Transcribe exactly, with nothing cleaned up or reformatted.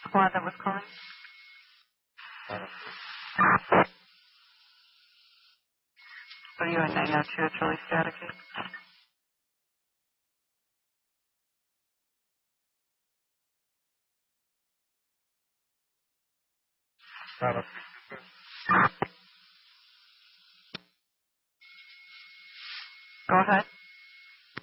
squad that was calling? Are you in nine oh two? It's really staticky. Bravo.